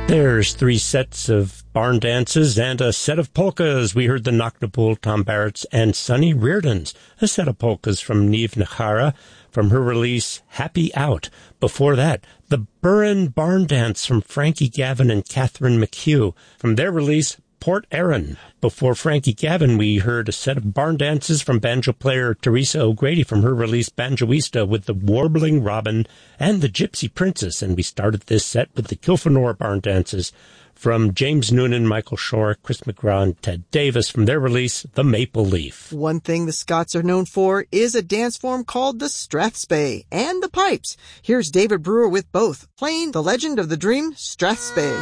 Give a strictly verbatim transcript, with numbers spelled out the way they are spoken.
There's three sets of barn dances and a set of polkas. We heard the Knocknapool, Tom Barrett's, and Sonny Reardon's. A set of polkas from Niamh na Cara from her release Happy Out. Before that, the Burren Barn Dance from Frankie Gavin and Catherine McHugh from their release Port Erin. Before Frankie Gavin, we heard a set of barn dances from banjo player Teresa O'Grady from her release Banjoista with the Warbling Robin and the Gypsy Princess. And we started this set with the Kilfenora barn dances from James Noonan, Michael Shore, Chris McGraw, and Ted Davis from their release The Maple Leaf. One thing the Scots are known for is a dance form called the Strathspey and the pipes. Here's David Brewer with both, playing The Legend of the Dream Strathspey.